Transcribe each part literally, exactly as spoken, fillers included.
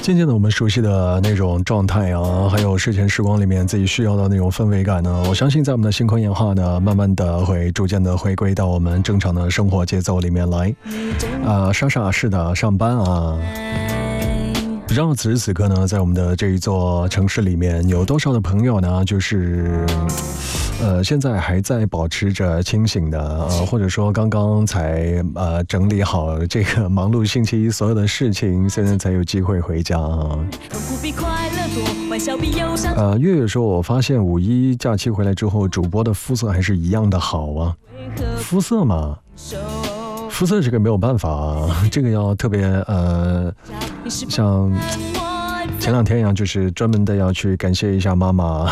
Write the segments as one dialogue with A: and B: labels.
A: 渐渐的我们熟悉的那种状态啊，还有睡前时光里面自己需要的那种氛围感呢，我相信在我们的星空演化呢，慢慢的会逐渐的回归到我们正常的生活节奏里面来。啊、呃，莎莎是的，上班啊。不知道此时此刻呢，在我们的这一座城市里面，有多少的朋友呢，就是呃，现在还在保持着清醒的，呃，或者说刚刚才呃整理好这个忙碌星期一所有的事情，现在才有机会回家啊。呃，月月说，我发现五一假期回来之后，主播的肤色还是一样的好啊。肤色嘛。肤色这个没有办法啊，这个要特别呃，像前两天一样，就是专门的要去感谢一下妈妈，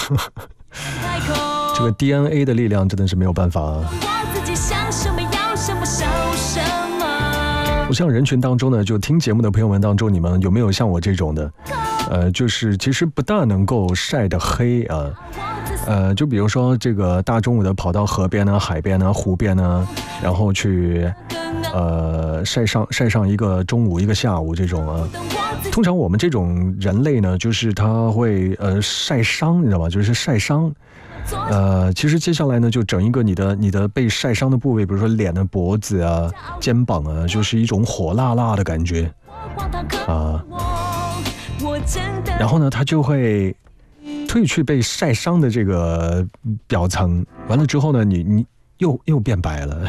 A: 这个 D N A 的力量真的是没有办法。我像人群当中呢，就听节目的朋友们当中，你们有没有像我这种的，呃，就是其实不大能够晒得黑啊。呃，就比如说这个大中午的跑到河边呢、海边呢、湖边呢，然后去呃晒上晒上一个中午一个下午这种啊。通常我们这种人类呢，就是他会呃晒伤，你知道吗？就是晒伤。呃，其实接下来呢，就整一个你的你的被晒伤的部位，比如说脸的脖子啊、肩膀啊，就是一种火辣辣的感觉啊。然后呢，它就会褪去被晒伤的这个表层，完了之后呢，你你又又变白了。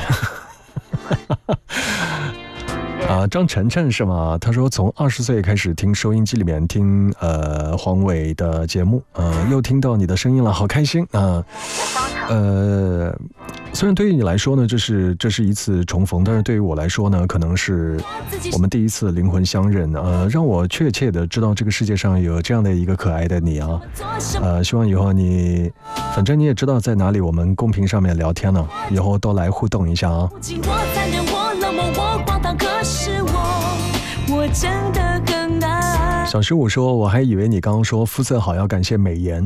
A: 啊，张晨晨是吗？他说从二十岁开始听收音机里面听呃黄伟的节目，呃又听到你的声音了，好开心啊！呃，虽然对于你来说呢，这是这是一次重逢，但是对于我来说呢，可能是我们第一次灵魂相认，呃，让我确切的知道这个世界上有这样的一个可爱的你啊，呃，希望以后你，反正你也知道在哪里，我们公屏上面聊天了，以后都来互动一下啊。小十五说，我还以为你刚刚说肤色好要感谢美颜。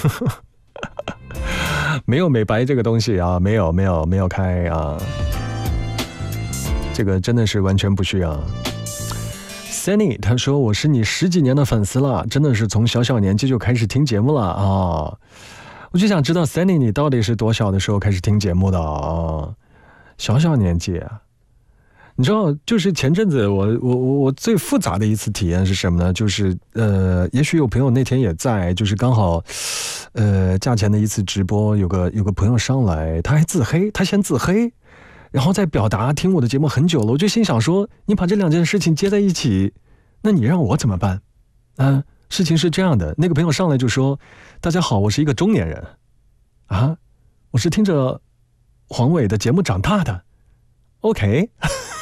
A: 没有美白这个东西啊，没有没有没有开啊，这个真的是完全不需要。Sunny 他说，我是你十几年的粉丝了，真的是从小小年纪就开始听节目了啊。我就想知道 Sunny 你到底是多小的时候开始听节目的啊？小小年纪啊。你知道，就是前阵子我我我我最复杂的一次体验是什么呢？就是呃，也许有朋友那天也在，就是刚好，呃，价钱的一次直播，有个有个朋友上来，他还自黑，他先自黑，然后再表达听我的节目很久了，我就心想说，你把这两件事情接在一起，那你让我怎么办？嗯、呃，事情是这样的，那个朋友上来就说，大家好，我是一个中年人，啊，我是听着黄伟的节目长大的 ，OK。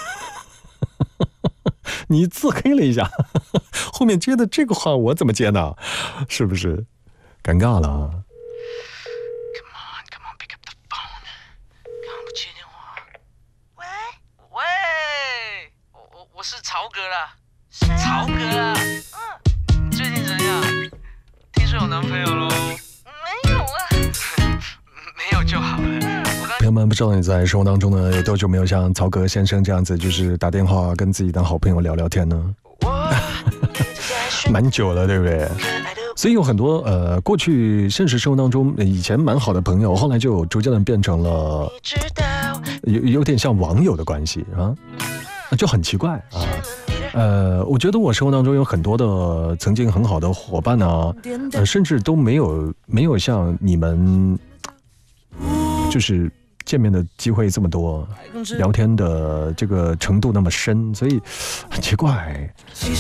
A: 你自黑了一下，后面接的这个话我怎么接呢？是不是尴尬了啊
B: ？Come on, come on, pick up the phone. 刚不接电话。喂喂，我我我是曹哥啦，曹哥啦。嗯，最近怎样？听说有男朋友喽？没有啊，没有就好了。
A: 朋友们，不知道你在生活当中呢有多久没有像曹格先生这样子，就是打电话跟自己的好朋友聊聊天呢？蛮久了，对不对？所以有很多呃，过去现实生活当中以前蛮好的朋友，后来就逐渐的变成了有有点像网友的关系啊，就很奇怪啊。呃，我觉得我生活当中有很多的曾经很好的伙伴呢，呃，甚至都没有没有像你们就是见面的机会这么多，聊天的这个程度那么深，所以很奇怪。